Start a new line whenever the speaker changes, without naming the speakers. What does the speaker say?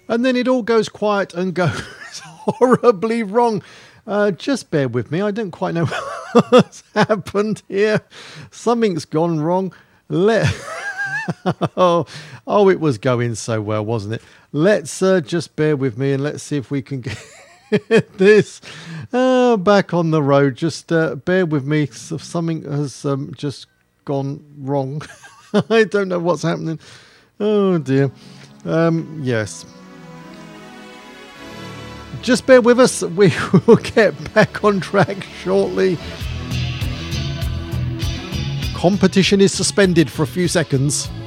And then it all goes quiet and goes horribly wrong. Just bear with me. I don't quite know what's happened here. Something's gone wrong. Oh, it was going so well, wasn't it? Let's just bear with me and let's see if we can get this back on the road. Just bear with me. Something has just gone wrong. I don't know what's happening. Oh dear. Yes. Just bear with us. We will get back on track shortly. Competition is suspended for a few seconds.